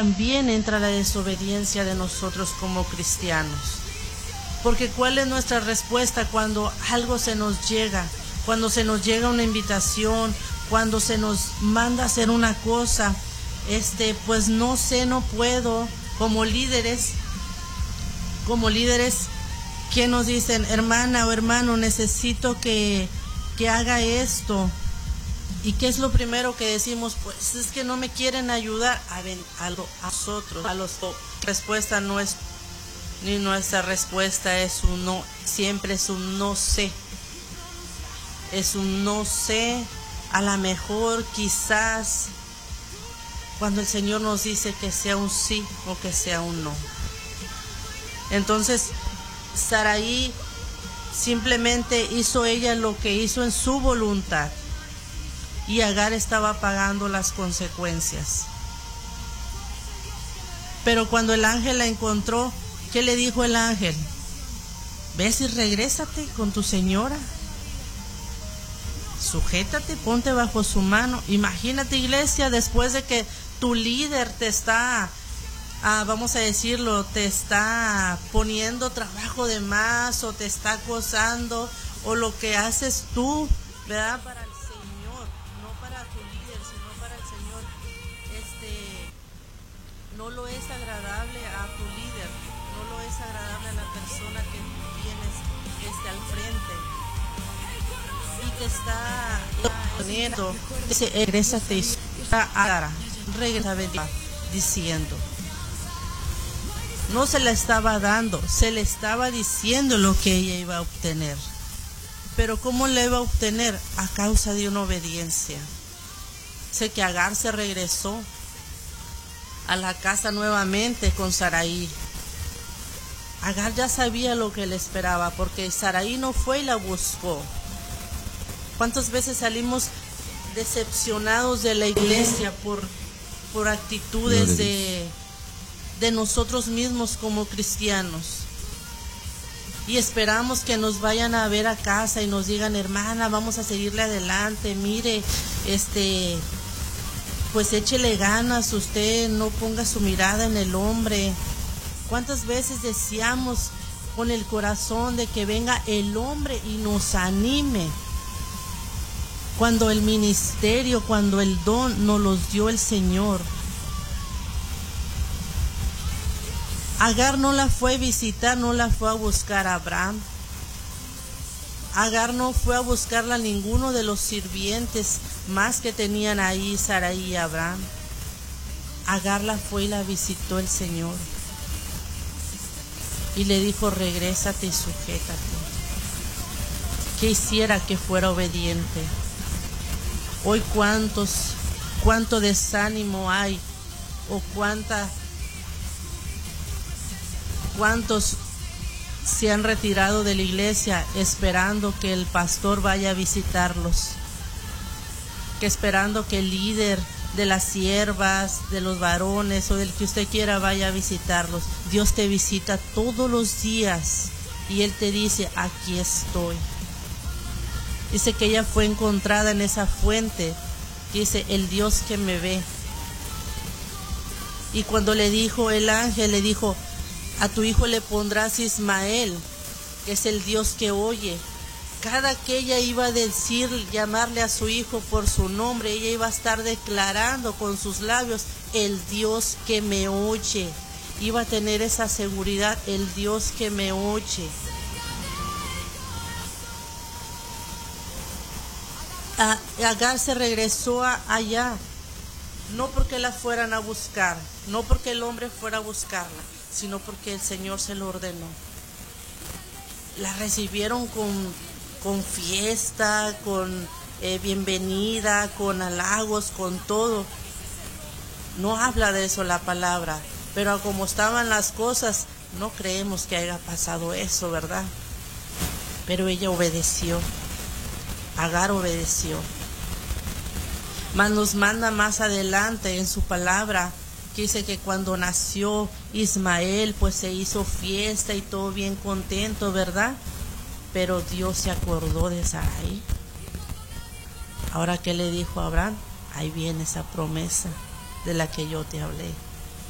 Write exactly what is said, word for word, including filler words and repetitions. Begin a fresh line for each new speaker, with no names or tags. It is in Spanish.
también entra la desobediencia de nosotros como cristianos. Porque ¿cuál es nuestra respuesta cuando algo se nos llega? Cuando se nos llega una invitación, cuando se nos manda a hacer una cosa, este, pues no sé, no puedo. Como líderes, como líderes, ¿qué nos dicen? Hermana o hermano, necesito que, que haga esto. ¿Y qué es lo primero que decimos? Pues es que no me quieren ayudar. A, ver, a, lo, a nosotros, a los respuesta no es, ni nuestra respuesta es un no, siempre es un no sé. Es un no sé, a lo mejor, quizás, cuando el Señor nos dice que sea un sí o que sea un no. Entonces, Saraí simplemente hizo ella lo que hizo en su voluntad. Y Agar estaba pagando las consecuencias. Pero cuando el ángel la encontró, ¿qué le dijo el ángel? Ves y regrésate con tu señora. Sujétate, ponte bajo su mano. Imagínate, iglesia, después de que tu líder te está, ah, vamos a decirlo, te está poniendo trabajo de más o te está acosando, o lo que haces tú, ¿verdad? Para el Señor, no para tu líder, sino para el Señor. Este, no lo es agradable a tu líder, no lo es agradable a la persona que tienes este, al frente. Y que está poniendo, dice, regrésate y Agar, regresa diciendo. No se la estaba dando, se le estaba diciendo lo que ella iba a obtener. Pero ¿cómo la iba a obtener? A causa de una obediencia. Sé que Agar se regresó a la casa nuevamente con Saraí. Agar ya sabía lo que le esperaba, porque Saraí no fue y la buscó. ¿Cuántas veces salimos decepcionados de la iglesia por, por actitudes de, de nosotros mismos como cristianos? Y esperamos que nos vayan a ver a casa y nos digan, hermana, vamos a seguirle adelante, mire, este, pues échele ganas, usted no ponga su mirada en el hombre. ¿Cuántas veces deseamos con el corazón de que venga el hombre y nos anime? Cuando el ministerio, cuando el don nos los dio el Señor. Agar no la fue a visitar, no la fue a buscar a Abraham. Agar no fue a buscarla a ninguno de los sirvientes más que tenían ahí Saraí y Abraham. Agar la fue y la visitó el Señor. Y le dijo, regrésate y sujétate. Que hiciera que fuera obediente. Hoy cuántos, cuánto desánimo hay, o cuánta, cuántos se han retirado de la iglesia esperando que el pastor vaya a visitarlos, que esperando que el líder de las siervas, de los varones o del que usted quiera vaya a visitarlos. Dios te visita todos los días y Él te dice, aquí estoy. Dice que ella fue encontrada en esa fuente. Dice, el Dios que me ve. Y cuando le dijo el ángel, le dijo, a tu hijo le pondrás Ismael, que es el Dios que oye. Cada que ella iba a decir, llamarle a su hijo por su nombre, ella iba a estar declarando con sus labios, el Dios que me oye. Iba a tener esa seguridad, el Dios que me oye. Agar se regresó a allá, no porque la fueran a buscar, no porque el hombre fuera a buscarla, sino porque el Señor se lo ordenó. La recibieron con, con fiesta, con eh, bienvenida, con halagos, con todo. No habla de eso la palabra, pero como estaban las cosas, no creemos que haya pasado eso, ¿verdad? Pero ella obedeció. Agar obedeció. Mas nos manda más adelante en su palabra que dice que cuando nació Ismael, pues se hizo fiesta y todo bien contento, ¿verdad? Pero Dios se acordó de Saraí. Ahora, ¿qué le dijo a Abraham? Ahí viene esa promesa de la que yo te hablé.